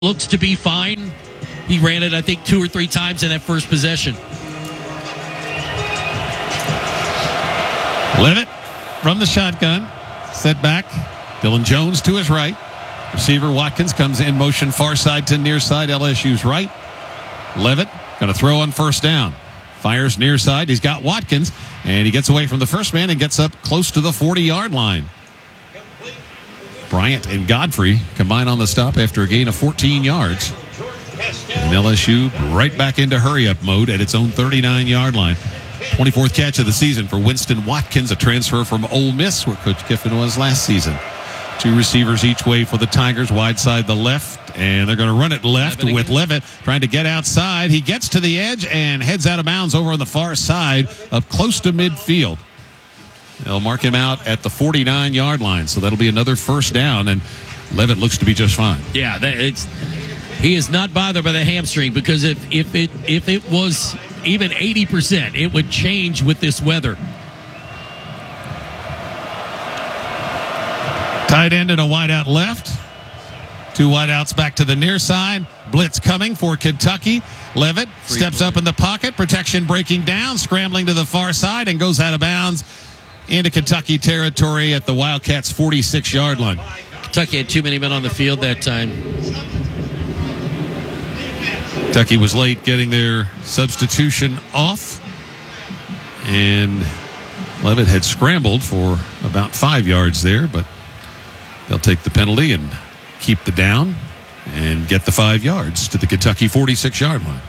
looks to be fine. He ran it, I think, 2 or 3 times in that first possession. Levitt from the shotgun. Set back. Dylan Jones to his right. Receiver Watkins comes in motion far side to near side. LSU's right. Levitt going to throw on first down. Fires near side. He's got Watkins, and he gets away from the first man and gets up close to the 40-yard line. Bryant and Godfrey combine on the stop after a gain of 14 yards. And LSU right back into hurry-up mode at its own 39-yard line. 24th catch of the season for Winston Watkins, a transfer from Ole Miss, where Coach Kiffin was last season. 2 receivers each way for the Tigers, wide side the left, and they're going to run it left with Levitt trying to get outside. He gets to the edge and heads out of bounds over on the far side up close to midfield. They'll mark him out at the 49-yard line, so that'll be another first down, and Levitt looks to be just fine. Yeah, he is not bothered by the hamstring, because if it was even 80%, it would change with this weather. Tight end and a wide out left. 2 wide outs back to the near side. Blitz coming for Kentucky. Levitt steps up in the pocket. Protection breaking down. Scrambling to the far side and goes out of bounds into Kentucky territory at the Wildcats' 46-yard line. Kentucky had too many men on the field that time. Kentucky was late getting their substitution off. And Levitt had scrambled for about 5 yards there, but they'll take the penalty and keep the down and get the 5 yards to the Kentucky 46-yard line.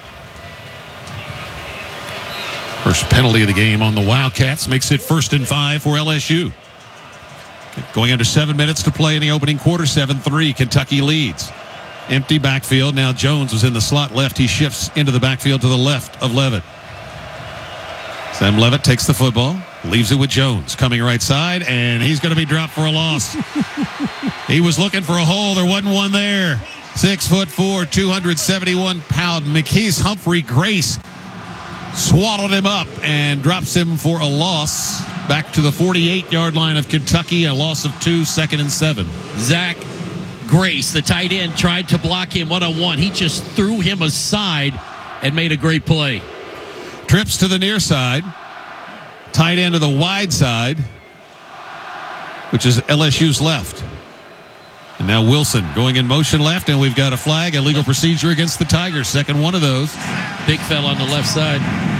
First penalty of the game on the Wildcats makes it 1st and 5 for LSU. Going under 7 minutes to play in the opening quarter, 7-3. Kentucky leads. Empty backfield. Now Jones was in the slot left. He shifts into the backfield to the left of Levitt. Sam Levitt takes the football, leaves it with Jones, coming right side, and he's going to be dropped for a loss. He was looking for a hole. There wasn't one there. 6'4", 271-pound McKees Humphrey Grace swaddled him up and drops him for a loss back to the 48-yard line of Kentucky, a loss of 2, 2nd and 7. Zach Grace, the tight end, tried to block him one-on-one. He just threw him aside and made a great play. Trips to the near side. Tight end to the wide side, which is LSU's left. And now Wilson going in motion left, and we've got a flag, illegal procedure against the Tigers. Second one of those. Big fella on the left side.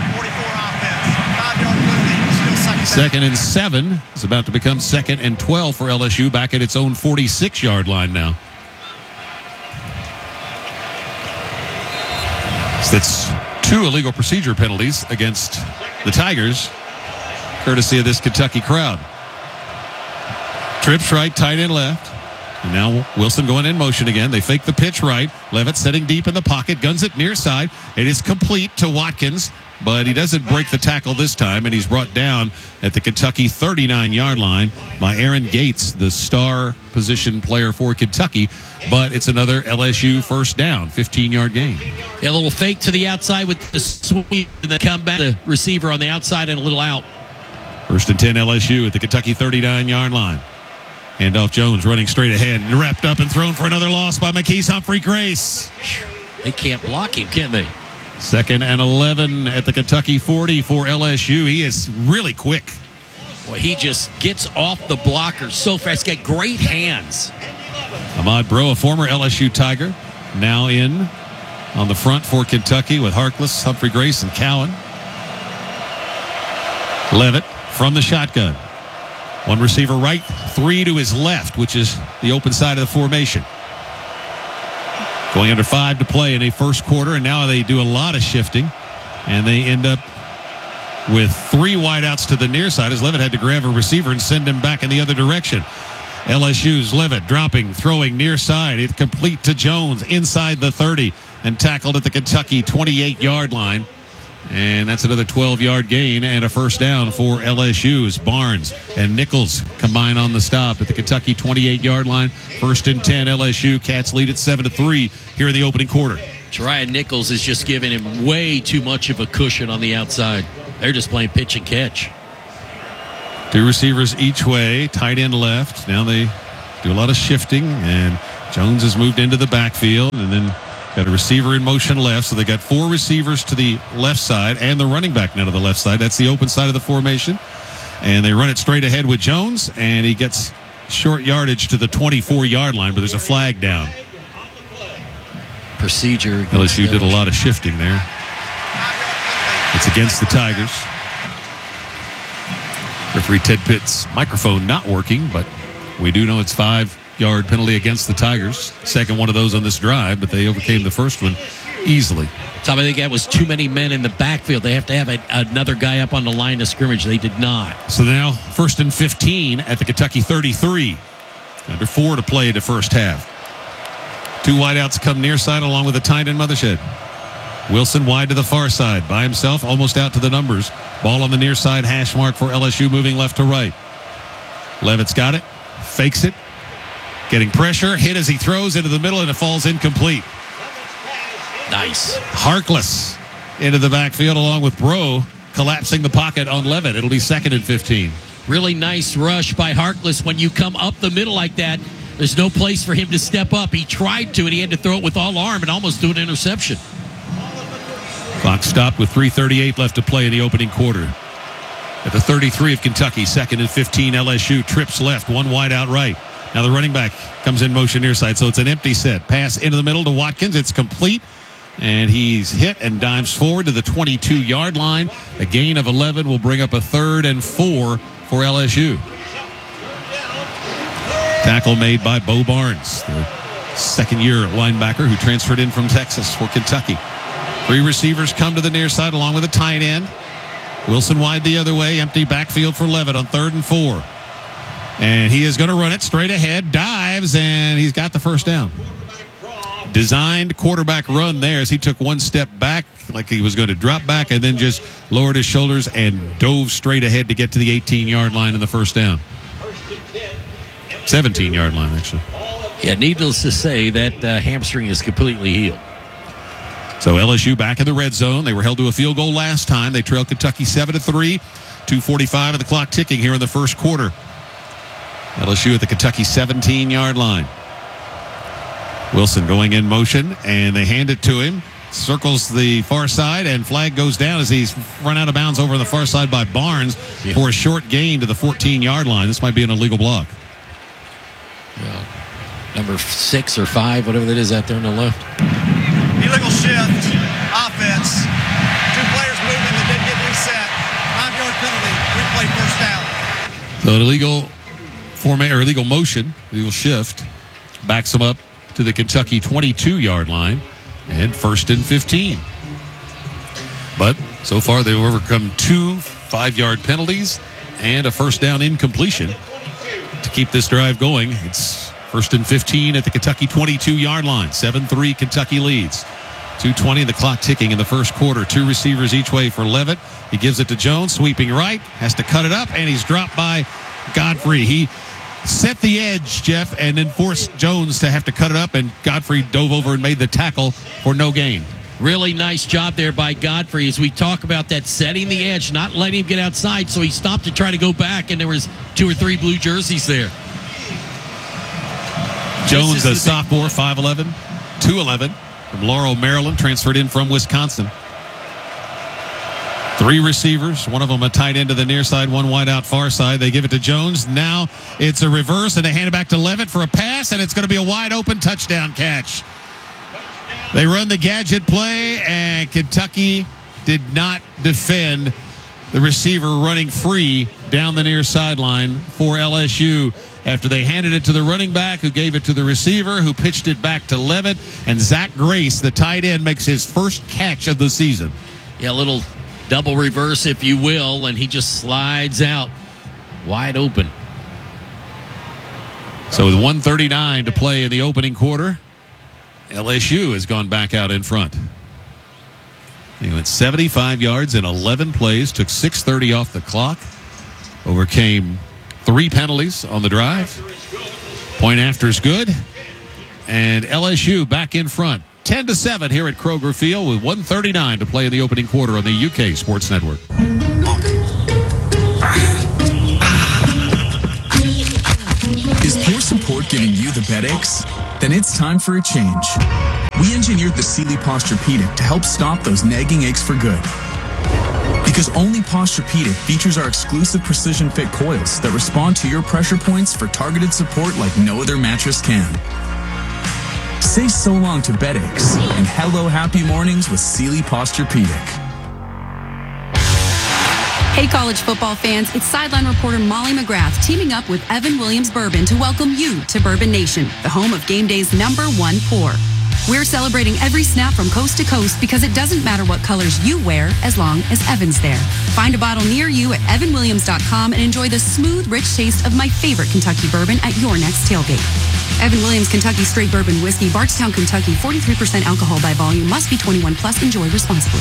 2nd and 7. It's about to become 2nd and 12 for LSU, back at its own 46-yard line now. So that's 2 illegal procedure penalties against the Tigers, courtesy of this Kentucky crowd. Trips right, tight end left. And now Wilson going in motion again. They fake the pitch right. Levitt sitting deep in the pocket, guns it near side. It is complete to Watkins, but he doesn't break the tackle this time, and he's brought down at the Kentucky 39-yard line by Aaron Gates, the star position player for Kentucky. But it's another LSU first down, 15-yard gain. Yeah, a little fake to the outside with the sweep, and then come back the receiver on the outside and a little out. 1st and 10 LSU at the Kentucky 39-yard line. Handoff Jones running straight ahead, wrapped up and thrown for another loss by McKees Humphrey Grace. They can't block him, can they? 2nd and 11 at the Kentucky 40 for LSU. He is really quick. Well, he just gets off the blocker so fast. Got great hands. Ahmad Bro, a former LSU Tiger, now in on the front for Kentucky with Harkless, Humphrey Grace, and Cowan. Levitt from the shotgun. 1 receiver right, 3 to his left, which is the open side of the formation. Going under 5 to play in a first quarter, and now they do a lot of shifting, and they end up with 3 wideouts to the near side as Levitt had to grab a receiver and send him back in the other direction. LSU's Levitt dropping, throwing near side. It's complete to Jones inside the 30 and tackled at the Kentucky 28-yard line. And that's another 12-yard gain and a first down for LSU's. Barnes and Nichols combine on the stop at the Kentucky 28-yard line. 1st and 10 LSU. Cats lead at 7-3 here in the opening quarter. Tryon Nichols is just giving him way too much of a cushion on the outside. They're just playing pitch and catch. 2 receivers each way, tight end left. Now they do a lot of shifting, and Jones has moved into the backfield and then got a receiver in motion left. So they got 4 receivers to the left side and the running back now to the left side. That's the open side of the formation. And they run it straight ahead with Jones, and he gets short yardage to the 24-yard line, but there's a flag down. Procedure. LSU did a lot of shifting there. It's against the Tigers. Referee Ted Pitt's microphone not working, but we do know it's 5-yard penalty against the Tigers. Second one of those on this drive, but they overcame the first one easily. Tom, I think that was too many men in the backfield. They have to have another guy up on the line of scrimmage. They did not. So now 1st and 15 at the Kentucky 33. Under 4 to play in the first half. 2 wideouts come near side along with a tight end Mothershed. Wilson wide to the far side by himself, almost out to the numbers. Ball on the near side, hash mark for LSU moving left to right. Levitt's got it, fakes it, getting pressure, hit as he throws into the middle, and it falls incomplete. Nice. Harkless into the backfield along with Bro collapsing the pocket on Levitt. It'll be 2nd and 15. Really nice rush by Harkless. When you come up the middle like that, there's no place for him to step up. He tried to, and he had to throw it with all arm and almost do an interception. Clock stopped with 3:38 left to play in the opening quarter. At the 33 of Kentucky, 2nd and 15, LSU trips left, 1 wide out right. Now the running back comes in motion near side, so it's an empty set. Pass into the middle to Watkins. It's complete. And he's hit and dives forward to the 22-yard line. A gain of 11 will bring up a 3rd and 4 for LSU. Tackle made by Bo Barnes, the second-year linebacker who transferred in from Texas for Kentucky. 3 receivers come to the near side along with a tight end. Wilson wide the other way. Empty backfield for Levitt on 3rd and 4. And he is going to run it straight ahead. Dives, and he's got the first down. Designed quarterback run there as he took 1 step back like he was going to drop back and then just lowered his shoulders and dove straight ahead to get to the 18-yard line in the first down. 17-yard line, actually. Yeah, needless to say, that hamstring is completely healed. So LSU back in the red zone. They were held to a field goal last time. They trailed Kentucky 7-3. 2:45 of the clock ticking here in the first quarter. LSU at the Kentucky 17-yard line. Wilson going in motion, and they hand it to him. Circles the far side, and flag goes down as he's run out of bounds over on the far side by Barnes for a short gain to the 14-yard line. This might be an illegal block. Yeah. Number 6 or 5, whatever that is out there on the left. Illegal shift, offense. 2 players moving that didn't get reset. 5-yard penalty, replay first down. So an illegal motion, illegal shift, backs him up to the Kentucky 22-yard line and 1st and 15. But so far they've overcome 2 5-yard penalties and a first down incompletion to keep this drive going. It's 1st and 15 at the Kentucky 22-yard line. 7-3 Kentucky leads. 2:20 the clock ticking in the first quarter. 2 receivers each way for Levitt. He gives it to Jones, sweeping right, has to cut it up, and he's dropped by Godfrey. He set the edge, Jeff, and then forced Jones to have to cut it up, and Godfrey dove over and made the tackle for no gain. Really nice job there by Godfrey as we talk about that, setting the edge, not letting him get outside, so he stopped to try to go back, and there was 2 or 3 blue jerseys there. Jones, a sophomore, 5'11", 211, from Laurel, Maryland, transferred in from Wisconsin. 3 receivers, one of them a tight end to the near side, 1 wide out far side. They give it to Jones. Now it's a reverse, and they hand it back to Levitt for a pass, and it's going to be a wide open touchdown catch. They run the gadget play, and Kentucky did not defend the receiver running free down the near sideline for LSU after they handed it to the running back, who gave it to the receiver, who pitched it back to Levitt, and Zach Grace, the tight end, makes his first catch of the season. Yeah, a little double reverse, if you will, and he just slides out wide open. So with 1:39 to play in the opening quarter, LSU has gone back out in front. He went 75 yards in 11 plays, took 6:30 off the clock, overcame 3 penalties on the drive. Point after is good, and LSU back in front. 10-7 here at Kroger Field with 1:39 to play in the opening quarter on the UK Sports Network. Is Pure Support giving you the headaches? then it's time for a change. We engineered the Sealy Posturepedic to help stop those nagging aches for good. Because only Posturepedic features our exclusive precision fit coils that respond to your pressure points for targeted support like no other mattress can. Say so long to bed aches and hello happy mornings with Sealy Posturepedic. Hey, college football fans, it's sideline reporter Molly McGrath teaming up with Evan Williams Bourbon to welcome you to Bourbon Nation, the home of game day's #1 pour. We're celebrating every snap from coast to coast because it doesn't matter what colors you wear as long as Evan's there. Find a bottle near you at evanwilliams.com and enjoy the smooth, rich taste of my favorite Kentucky bourbon at your next tailgate. Evan Williams Kentucky Straight Bourbon Whiskey, Bardstown, Kentucky, 43% alcohol by volume, must be 21 plus. Enjoy responsibly.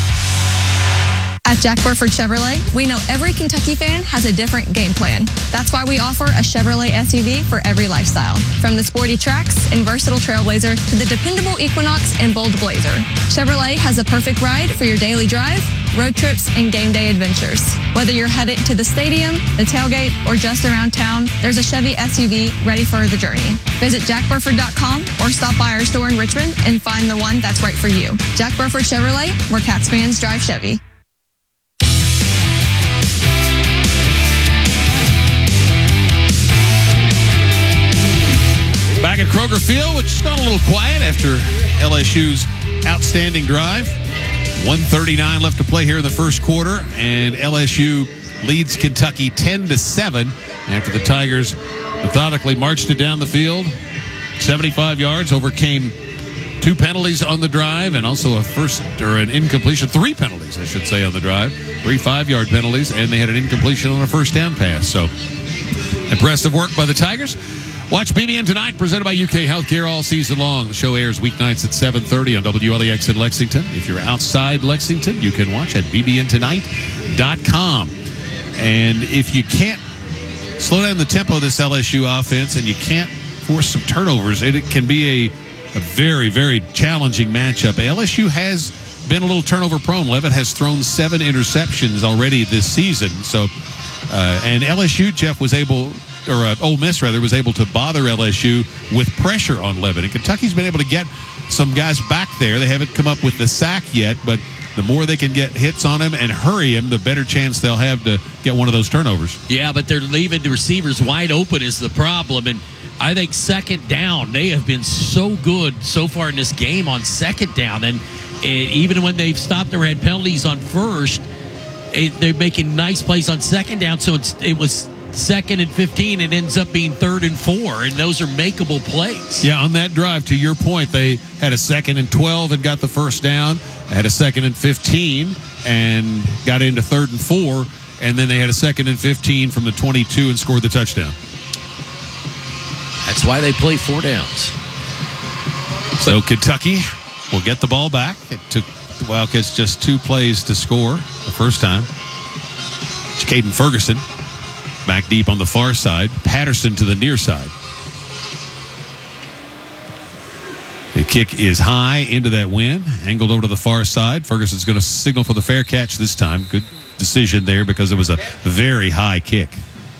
At Jack Burford Chevrolet, we know every Kentucky fan has a different game plan. That's why we offer a Chevrolet SUV for every lifestyle. From the sporty Trax and versatile Trailblazer to the dependable Equinox and bold Blazer. Chevrolet has a perfect ride for your daily drive, road trips, and game day adventures. Whether you're headed to the stadium, the tailgate, or just around town, there's a Chevy SUV ready for the journey. Visit jackburford.com or stop by our store in Richmond and find the one that's right for you. Jack Burford Chevrolet, where Cats fans drive Chevy. Back at Kroger Field, which has gone a little quiet after LSU's outstanding drive. 1:39 left to play here in the first quarter, and LSU leads Kentucky 10-7 after the Tigers methodically marched it down the field. 75 yards, overcame 2 penalties on the drive, and also an incompletion. 3 penalties, I should say, on the drive. 3 5-yard penalties, and they had an incompletion on a first down pass. So impressive work by the Tigers. Watch BBN Tonight, presented by UK Healthcare all season long. The show airs weeknights at 7:30 on WLEX in Lexington. If you're outside Lexington, you can watch at bbntonight.com. And if you can't slow down the tempo of this LSU offense and you can't force some turnovers, it can be a very, very challenging matchup. LSU has been a little turnover prone. Levitt has thrown 7 interceptions already this season. So, and LSU, Jeff, was able... Ole Miss, rather, was able to bother LSU with pressure on Levitt. And Kentucky's been able to get some guys back there. They haven't come up with the sack yet, but the more they can get hits on him and hurry him, the better chance they'll have to get one of those turnovers. Yeah, but they're leaving the receivers wide open is the problem. And I think second down, they have been so good so far in this game on second down. And even when they've stopped or had penalties on first, they're making nice plays on second down. So it was 2nd and 15, it ends up being 3rd and 4, and those are makeable plays. Yeah, on that drive, to your point, they had a 2nd and 12 and got the first down, had a 2nd and 15 and got into 3rd and 4, and then they had a 2nd and 15 from the 22 and scored the touchdown. That's why they play 4 downs. So Kentucky will get the ball back. It took the Wildcats just 2 plays to score the first time. It's Caden Ferguson back deep on the far side. Patterson to the near side. The kick is high into that wind, angled over to the far side. Ferguson's going to signal for the fair catch this time. Good decision there because it was a very high kick.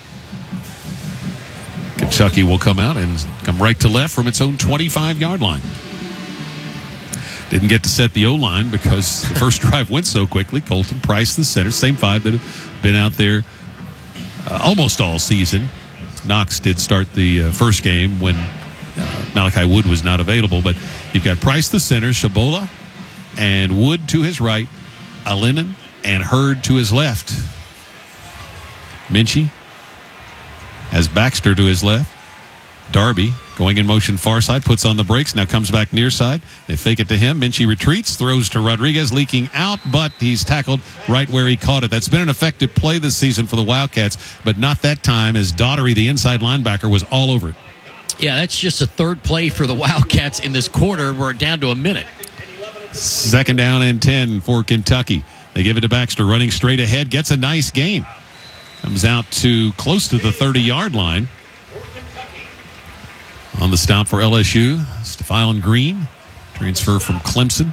Kentucky will come out and come right to left from its own 25-yard line. Didn't get to set the O-line because the first drive went so quickly. Colton Price, the center, same 5 that have been out there almost all season. Knox did start the first game when Malachi Wood was not available, but you've got Price the center, Shabola and Wood to his right, Alinen and Hurd to his left. Minchie has Baxter to his left. Darby going in motion far side, puts on the brakes, now comes back near side. They fake it to him. Minchie retreats, throws to Rodriguez, leaking out, but he's tackled right where he caught it. That's been an effective play this season for the Wildcats, but not that time as Daughtery, the inside linebacker, was all over it. Yeah, that's just a 3rd play for the Wildcats in this quarter. We're down to a minute. 2nd down and 10 for Kentucky. They give it to Baxter, running straight ahead, gets a nice gain. Comes out to close to the 30-yard line. On the stop for LSU, Stephon Green, transfer from Clemson.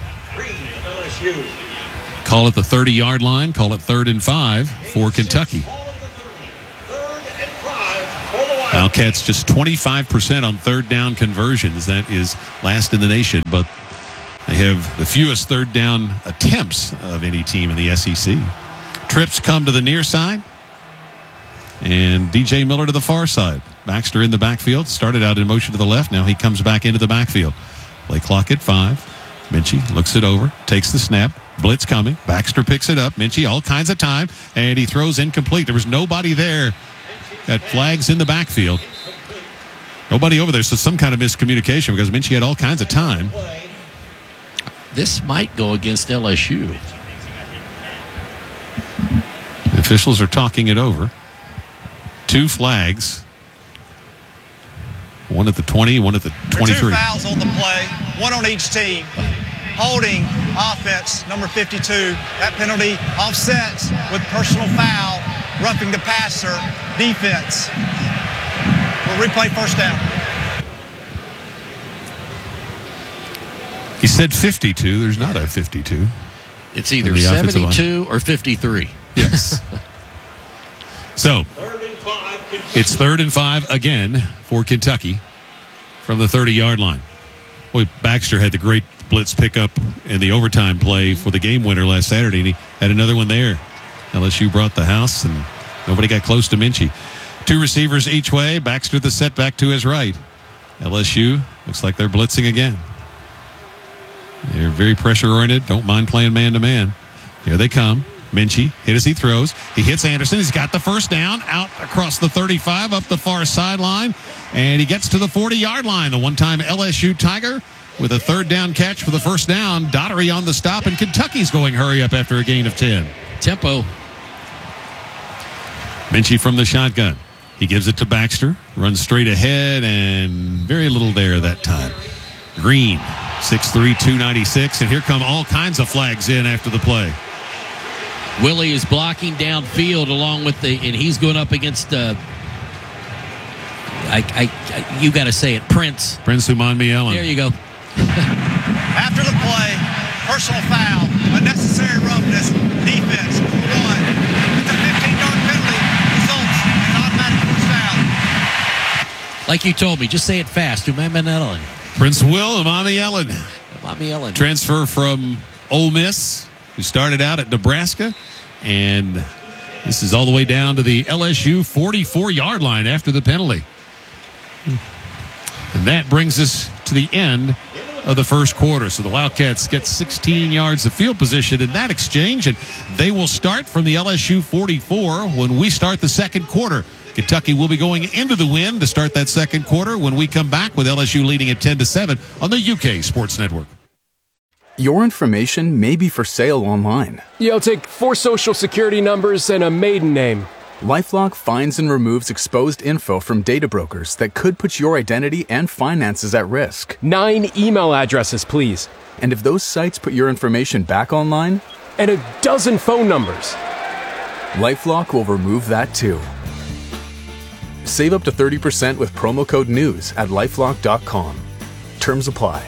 Call it the 30-yard line. Call it 3rd and 5 for Kentucky. 3rd and 5 for the Wildcats just 25% on third down conversions. That is last in the nation, but they have the fewest third down attempts of any team in the SEC. Trips come to the near side, and DJ Miller to the far side. Baxter in the backfield, started out in motion to the left. Now he comes back into the backfield. Play clock at 5. Minchie looks it over, takes the snap. Blitz coming. Baxter picks it up. Minchie, all kinds of time, and he throws incomplete. There was nobody there. Got flags in the backfield. Nobody over there, so some kind of miscommunication because Minchie had all kinds of time. This might go against LSU. The officials are talking it over. 2 flags. One at the 20, one at the 23. 2 fouls on the play, 1 on each team. Holding offense, number 52. That penalty offsets with personal foul, roughing the passer, defense. We'll replay first down. He said 52. There's not a 52. It's either 72 or 53. Yes. So, it's 3rd and 5 again for Kentucky from the 30-yard line. Boy, Baxter had the great blitz pickup in the overtime play for the game winner last Saturday, and he had another one there. LSU brought the house, and nobody got close to Minchie. 2 receivers each way. Baxter the setback to his right. LSU looks like they're blitzing again. They're very pressure-oriented. Don't mind playing man-to-man. Here they come. Minchie hit as he throws. He hits Anderson. He's got the first down out across the 35 up the far sideline, and he gets to the 40-yard line. The one-time LSU Tiger with a 3rd down catch for the first down. Daugherty on the stop, and Kentucky's going hurry up after a gain of 10. Tempo. Minchie from the shotgun. He gives it to Baxter. Runs straight ahead, and very little there that time. Green, 6'3", 296, and here come all kinds of flags in after the play. Willie is blocking downfield along with and he's going up against you got to say it, Prince Umanmielen. There you go. After the play, personal foul, unnecessary roughness, defense, 1. It's a 15-yard penalty, results in automatic first down. Like you told me, just say it fast. Umanmielen. Prince Will Umanmielen. Umanmielen. Transfer from Ole Miss, who started out at Nebraska, and this is all the way down to the LSU 44-yard line after the penalty. And that brings us to the end of the first quarter. So the Wildcats get 16 yards of field position in that exchange, and they will start from the LSU 44 when we start the second quarter. Kentucky will be going into the wind to start that second quarter when we come back with LSU leading at 10-7 on the UK Sports Network. Your information may be for sale online. Yeah, I'll take 4 social security numbers and a maiden name. LifeLock finds and removes exposed info from data brokers that could put your identity and finances at risk. 9 email addresses, please. And if those sites put your information back online? And a dozen phone numbers. LifeLock will remove that too. Save up to 30% with promo code NEWS at LifeLock.com. Terms apply.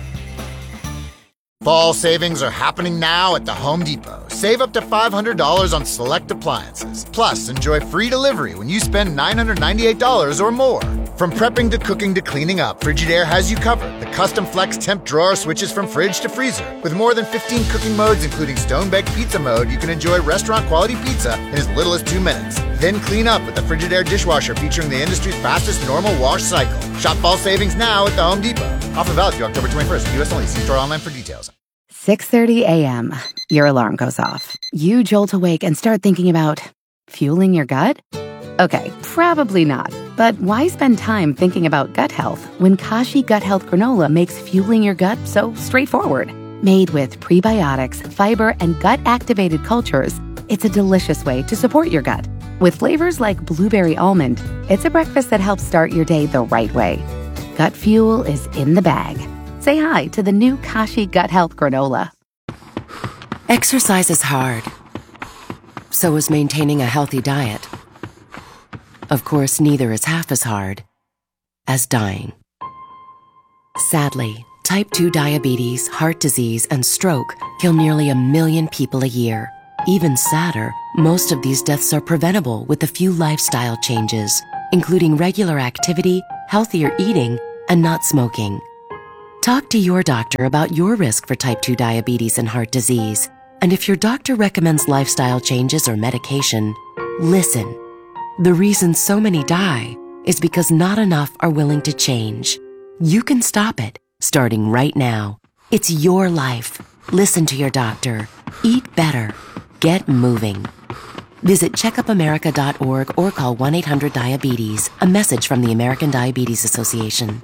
Fall savings are happening now at the Home Depot. Save up to $500 on select appliances. Plus, enjoy free delivery when you spend $998 or more. From prepping to cooking to cleaning up, Frigidaire has you covered. The custom flex temp drawer switches from fridge to freezer. With more than 15 cooking modes, including stone-baked pizza mode, you can enjoy restaurant-quality pizza in as little as 2 minutes. Then clean up with the Frigidaire dishwasher featuring the industry's fastest normal wash cycle. Shop fall savings now at the Home Depot. Offer valid through October 21st. U.S. only. See store online for details. 6:30 a.m. Your alarm goes off. You jolt awake and start thinking about fueling your gut? Okay, probably not. But why spend time thinking about gut health when Kashi Gut Health Granola makes fueling your gut so straightforward? Made with prebiotics, fiber, and gut-activated cultures, it's a delicious way to support your gut. With flavors like blueberry almond, it's a breakfast that helps start your day the right way. Gut fuel is in the bag. Say hi to the new Kashi Gut Health Granola. Exercise is hard. So is maintaining a healthy diet. Of course, neither is half as hard as dying. Sadly, type 2 diabetes, heart disease, and stroke kill nearly 1 million people a year. Even sadder, most of these deaths are preventable with a few lifestyle changes. including regular activity, healthier eating, and not smoking. Talk to your doctor about your risk for type 2 diabetes and heart disease. And if your doctor recommends lifestyle changes or medication, listen. The reason so many die is because not enough are willing to change. You can stop it, starting right now. It's your life. Listen to your doctor. Eat better. Get moving. Visit checkupamerica.org or call 1-800-DIABETES. A message from the American Diabetes Association.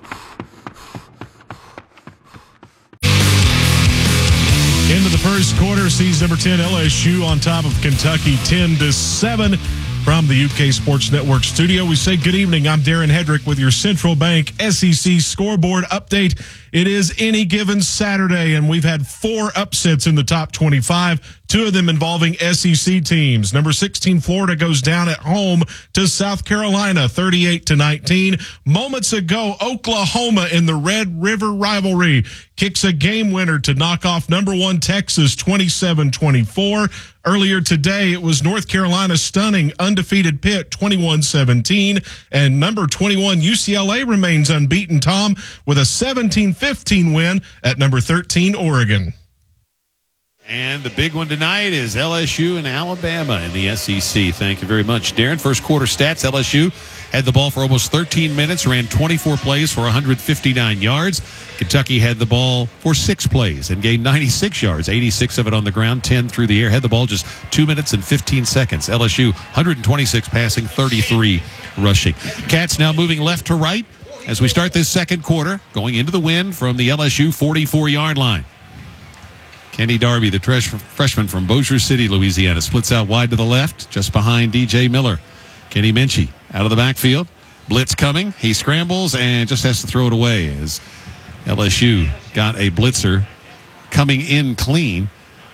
Into the first quarter, sees number 10 LSU on top of Kentucky 10-7 from the UK Sports Network studio. We say good evening. I'm Darren Hedrick with your Central Bank SEC scoreboard update. It is any given Saturday, and we've had 4 upsets in the top 25, 2 of them involving SEC teams. Number 16, Florida goes down at home to South Carolina, 38-19. Moments ago, Oklahoma in the Red River rivalry kicks a game winner to knock off number 1 Texas, 27-24. Earlier today, it was North Carolina stunning undefeated Pitt, 21-17. And number 21, UCLA remains unbeaten, Tom, with a 17-15 win at number 13, Oregon. And the big one tonight is LSU and Alabama in the SEC. Thank you very much, Darren. First quarter stats, LSU had the ball for almost 13 minutes, ran 24 plays for 159 yards. Kentucky had the ball for 6 plays and gained 96 yards, 86 of it on the ground, 10 through the air. Had the ball just 2 minutes and 15 seconds. LSU, 126 passing, 33 rushing. Cats now moving left to right as we start this second quarter, going into the wind from the LSU 44-yard line. Kenny Darby, the freshman from Bossier City, Louisiana, splits out wide to the left, just behind DJ Miller. Kenny Minchie out of the backfield. Blitz coming. He scrambles and just has to throw it away as LSU got a blitzer coming in clean.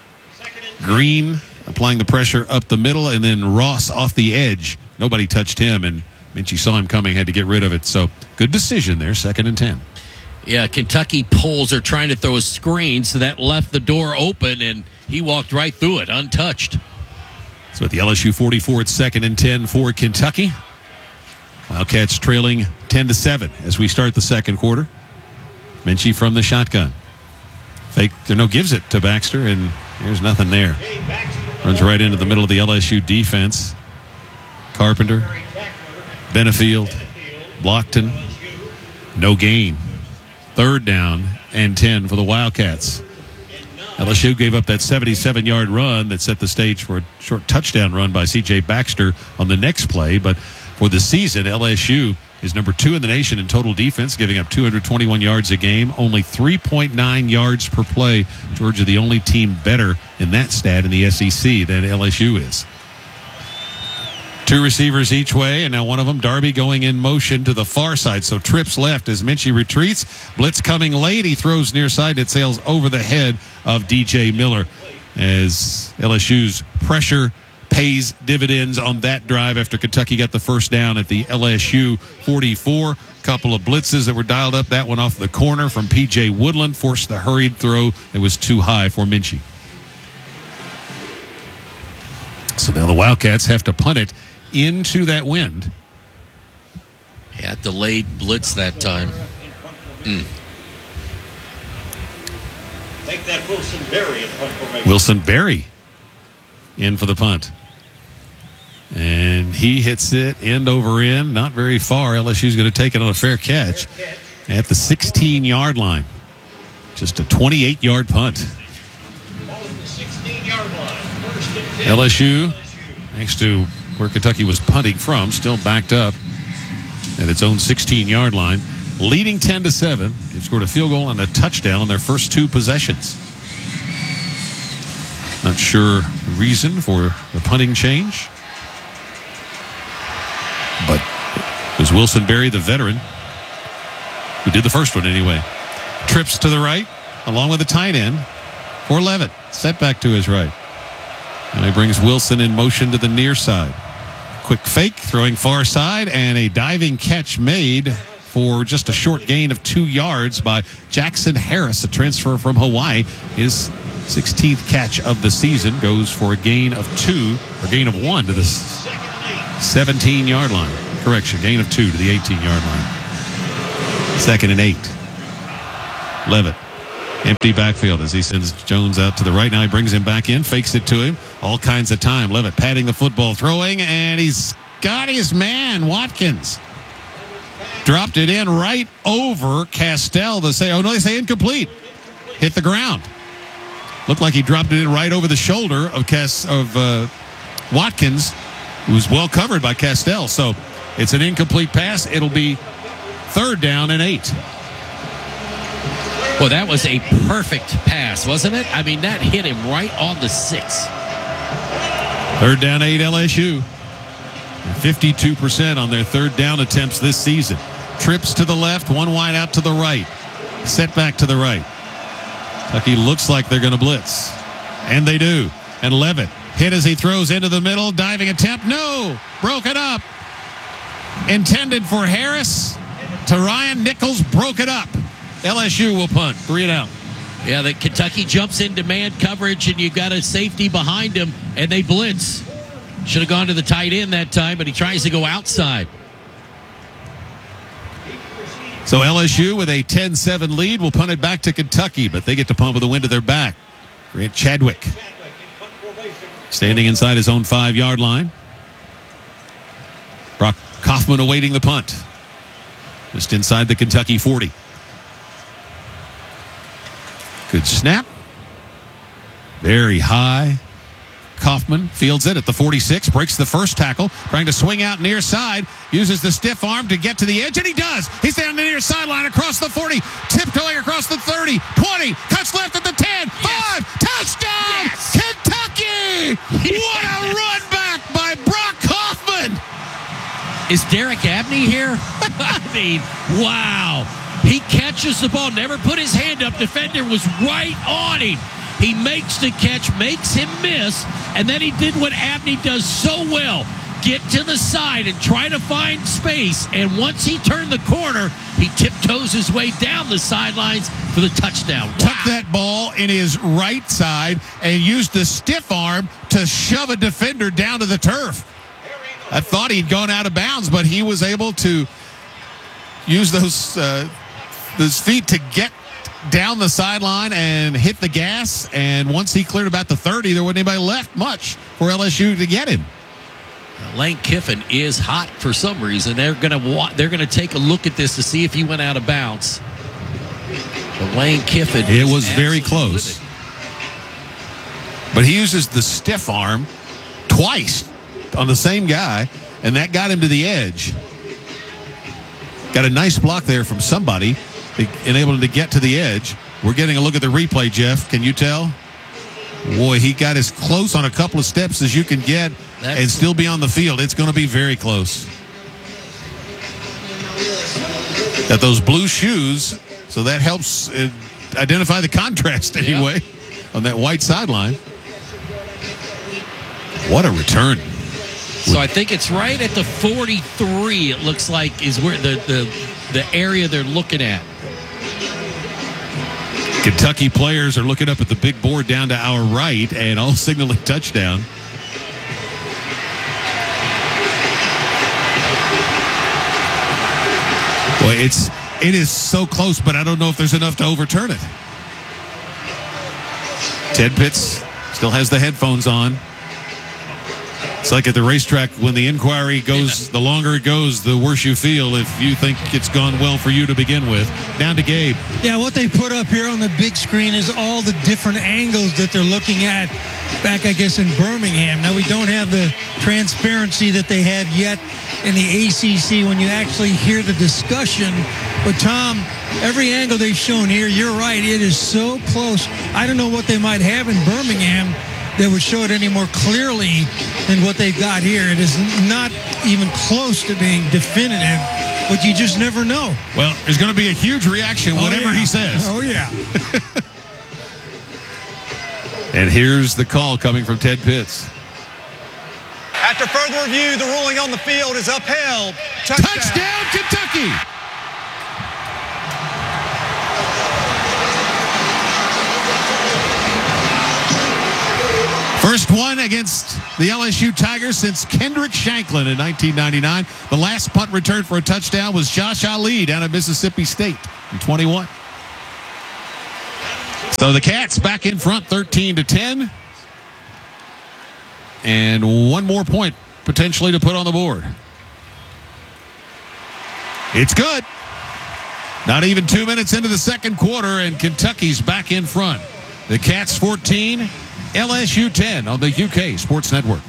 Green applying the pressure up the middle, and then Ross off the edge. Nobody touched him, and Minchie saw him coming, had to get rid of it. So good decision there, 2nd and 10. Yeah, Kentucky pulls are trying to throw a screen, so that left the door open, and he walked right through it, untouched. So at the LSU 44, it's 2nd and 10 for Kentucky. Wildcats trailing 10-7 as we start the second quarter. Minchie from the shotgun. Fake, gives it to Baxter, and there's nothing there. Runs right into the middle of the LSU defense. Carpenter, Benefield, Blockton, no gain. 3rd down and 10 for the Wildcats. LSU gave up that 77-yard run that set the stage for a short touchdown run by C.J. Baxter on the next play. But for the season, LSU is number 2 in the nation in total defense, giving up 221 yards a game, only 3.9 yards per play. Georgia, the only team better in that stat in the SEC than LSU is. 2 receivers each way, and now one of them, Darby, going in motion to the far side. So trips left as Minchie retreats. Blitz coming late. He throws near side. It sails over the head of DJ Miller as LSU's pressure pays dividends on that drive after Kentucky got the first down at the LSU 44. Couple of blitzes that were dialed up. That one off the corner from P.J. Woodland forced the hurried throw. It was too high for Minchie. So now the Wildcats have to punt it into that wind. Yeah, delayed blitz that time. Take that Wilson Berry in punt formation. Wilson Berry in for the punt. And he hits it end over end, not very far. LSU's going to take it on a fair catch at the 16-yard line. Just a 28-yard punt. LSU, next to where Kentucky was punting from, still backed up at its own 16-yard line, leading 10-7. They've scored a field goal and a touchdown on their first 2 possessions. Not sure the reason for the punting change, but it was Wilson Berry, the veteran, who did the first one anyway. Trips to the right, along with the tight end for Levitt. Set back to his right. And he brings Wilson in motion to the near side. Quick fake, throwing far side, and a diving catch made for just a short gain of 2 yards by Jackson Harris, a transfer from Hawaii. His 16th catch of the season goes for a gain of 2, or gain of 1 to the 17-yard line. Correction, gain of 2 to the 18-yard line. 2nd and 8. Levitt. Empty backfield as he sends Jones out to the right. Now he brings him back in, fakes it to him. All kinds of time. Levitt patting the football, throwing, and he's got his man, Watkins. Dropped it in right over Castell. They say incomplete. Hit the ground. Looked like he dropped it in right over the shoulder of Watkins, who's well covered by Castell. So it's an incomplete pass. It'll be 3rd down and 8. Well, that was a perfect pass, wasn't it? I mean, that hit him right on the 6. 3rd down 8 LSU. 52% on their 3rd down attempts this season. Trips to the left, one wide out to the right. Set back to the right. Kentucky looks like they're going to blitz. And they do. And Levitt hit as he throws into the middle. Diving attempt. No! Broken up. Intended for Harris. To Ryan Nichols. Broke it up. LSU will punt. 3 and out. Yeah, the Kentucky jumps into man coverage, and you've got a safety behind him, and they blitz. Should have gone to the tight end that time, but he tries to go outside. So LSU with a 10-7 lead will punt it back to Kentucky, but they get to punt with the wind at their back. Grant Chadwick standing inside his own 5-yard line. Brock Kaufman awaiting the punt. Just inside the Kentucky 40. Good snap. Very high. Kaufman fields it at the 46, breaks the first tackle, trying to swing out near side, uses the stiff arm to get to the edge, and he does. He's down the near sideline across the 40, tiptoeing across the 30, 20, cuts left at the 10, 5, touchdown! Yes. Kentucky! What a run back by Brock Kaufman! Is Derek Abney here? I mean, wow. He catches the ball, never put his hand up. Defender was right on him. He makes the catch, makes him miss, and then he did what Abney does so well. Get to the side and try to find space. And once he turned the corner, he tiptoes his way down the sidelines for the touchdown. Tuck that ball in his right side and used the stiff arm to shove a defender down to the turf. I thought he'd gone out of bounds, but he was able to use those feet to get down the sideline and hit the gas. And once he cleared about the 30, there wasn't anybody left much for LSU to get him. Lane Kiffin is hot for some reason. They're gonna take a look at this to see if he went out of bounds. But Lane Kiffin, it was very close. But he uses the stiff arm twice on the same guy, and that got him to the edge. Got a nice block there from somebody, enabled him to get to the edge. We're getting a look at the replay, Jeff. Can you tell? Boy, he got as close on a couple of steps as you can get and still be on the field. It's going to be very close. Got those blue shoes, so that helps identify the contrast anyway on that white sideline. What a return. So I think it's right at the 43, it looks like, is where the area they're looking at. Kentucky players are looking up at the big board down to our right and all signaling touchdown. Boy, it is so close, but I don't know if there's enough to overturn it. Ted Pitts still has the headphones on. It's like at the racetrack when the inquiry goes, the longer it goes, the worse you feel if you think it's gone well for you to begin with. Down to Gabe. Yeah, what they put up here on the big screen is all the different angles that they're looking at back, I guess, in Birmingham. Now, we don't have the transparency that they had yet in the ACC when you actually hear the discussion. But, Tom, every angle they've shown here, you're right, it is so close. I don't know what they might have in Birmingham that would show it any more clearly than what they've got here. It is not even close to being definitive, but you just never know. Well, there's going to be a huge reaction whatever he says. Oh, yeah. And here's the call coming from Ted Pitts. After further review, the ruling on the field is upheld. Touchdown Kentucky! First one against the LSU Tigers since Kendrick Shanklin in 1999. The last punt return for a touchdown was Josh Ali down at Mississippi State in 21. So the Cats back in front 13-10. And one more point potentially to put on the board. It's good. Not even 2 minutes into the second quarter, and Kentucky's back in front. The Cats 14, LSU 10 on the UK Sports Network.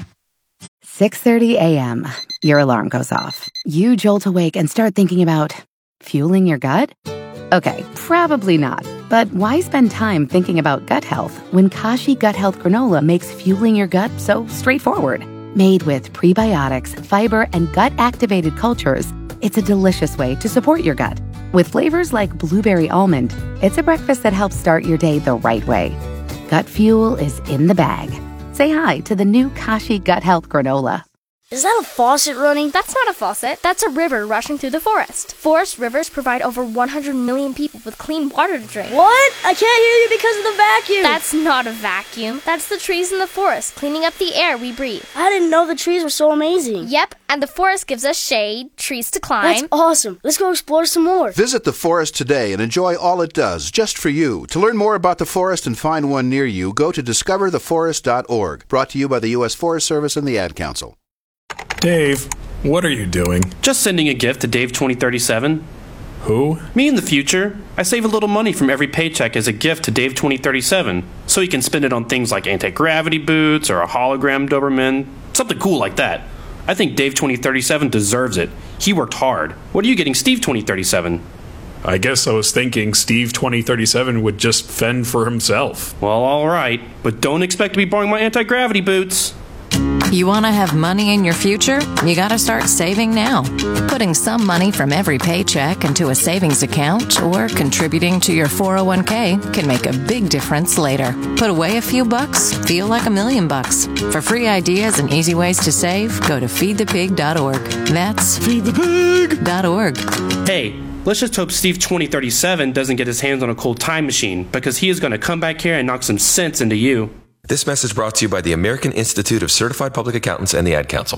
6:30 a.m. Your alarm goes off. You jolt awake and start thinking about fueling your gut? Okay, probably not. But why spend time thinking about gut health when Kashi Gut Health Granola makes fueling your gut so straightforward? Made with prebiotics, fiber, and gut-activated cultures, it's a delicious way to support your gut. With flavors like blueberry almond, it's a breakfast that helps start your day the right way. Gut fuel is in the bag. Say hi to the new Kashi Gut Health Granola. Is that a faucet running? That's not a faucet. That's a river rushing through the forest. Forest rivers provide over 100 million people with clean water to drink. What? I can't hear you because of the vacuum. That's not a vacuum. That's the trees in the forest cleaning up the air we breathe. I didn't know the trees were so amazing. Yep, and the forest gives us shade, trees to climb. That's awesome. Let's go explore some more. Visit the forest today and enjoy all it does, just for you. To learn more about the forest and find one near you, go to discovertheforest.org. Brought to you by the U.S. Forest Service and the Ad Council. Dave, what are you doing? Just sending a gift to Dave 2037. Who? Me in the future. I save a little money from every paycheck as a gift to Dave 2037, so he can spend it on things like anti-gravity boots or a hologram Doberman, something cool like that. I think Dave 2037 deserves it. He worked hard. What are you getting Steve 2037? I guess I was thinking Steve 2037 would just fend for himself. Well, all right, but don't expect to be borrowing my anti-gravity boots. You want to have money in your future? You got to start saving now. Putting some money from every paycheck into a savings account or contributing to your 401k can make a big difference later. Put away a few bucks, feel like $1 million. For free ideas and easy ways to save, go to feedthepig.org. That's feedthepig.org. Hey, let's just hope Steve 2037 doesn't get his hands on a cold time machine, because he is going to come back here and knock some sense into you. This message brought to you by the American Institute of Certified Public Accountants and the Ad Council.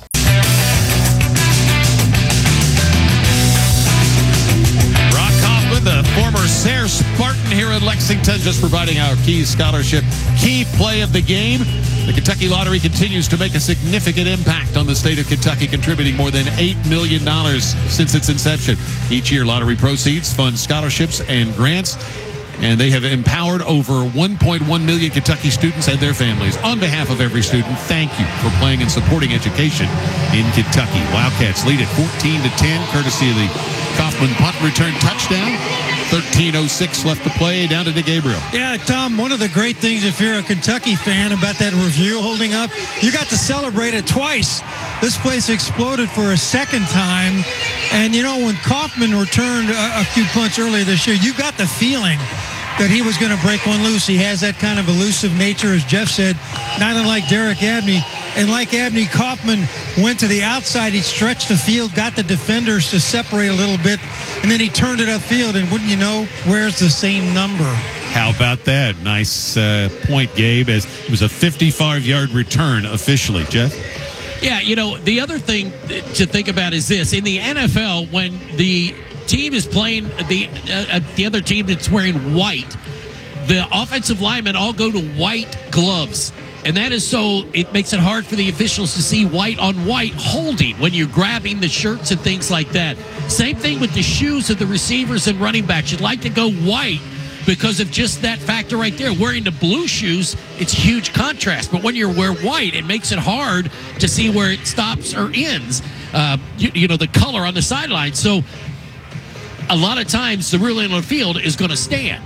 Brock Hoffman, the former Sayre Spartan here in Lexington, just providing our Key Scholarship key play of the game. The Kentucky Lottery continues to make a significant impact on the state of Kentucky, contributing more than $8 million since its inception. Each year, lottery proceeds fund scholarships and grants, and they have empowered over 1.1 million Kentucky students and their families. On behalf of every student, thank you for playing and supporting education in Kentucky. Wildcats lead at 14-10, courtesy of the Kaufman punt return touchdown. 13:06 left to play, down to DeGabriel. Yeah, Tom, one of the great things if you're a Kentucky fan about that review holding up, you got to celebrate it twice. This place exploded for a second time. And, you know, when Kaufman returned a few punts earlier this year, you got the feeling that he was going to break one loose. He has that kind of elusive nature, as Jeff said, not unlike Derek Abney. And like Abney, Kaufman went to the outside. He stretched the field, got the defenders to separate a little bit, and then he turned it upfield. And wouldn't you know, where's the same number? How about that? Nice point, Gabe, as it was a 55-yard return officially. Jeff? Yeah, you know, the other thing to think about is this. In the NFL, when the team is playing the other team that's wearing white, the offensive linemen all go to white gloves. And that is so it makes it hard for the officials to see white on white holding when you're grabbing the shirts and things like that. Same thing with the shoes of the receivers and running backs. You'd like to go white because of just that factor right there. Wearing the blue shoes, it's a huge contrast. But when you wear white, it makes it hard to see where it stops or ends, you know, the color on the sideline. So a lot of times the ruling on the field is going to stand.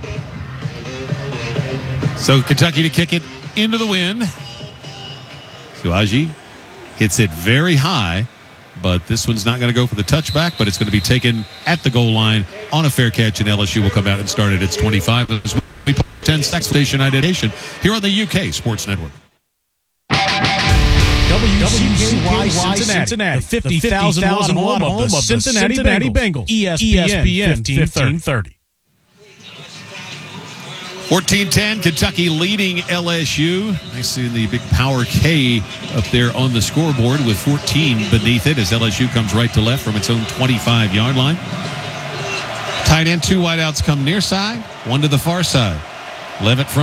So Kentucky to kick it into the wind. Suaji hits it very high, but this one's not going to go for the touchback, but it's going to be taken at the goal line on a fair catch, and LSU will come out and start at its 25 as we play 10 station identification here on the UK Sports Network. WCKY Cincinnati, the 50,000 watt home of the Cincinnati Bengals. ESPN 1530. 14-10, Kentucky leading LSU. I see the big power K up there on the scoreboard with 14 beneath it as LSU comes right to left from its own 25-yard line. Tight end, 2 wideouts come near side, 1 to the far side. Levitt from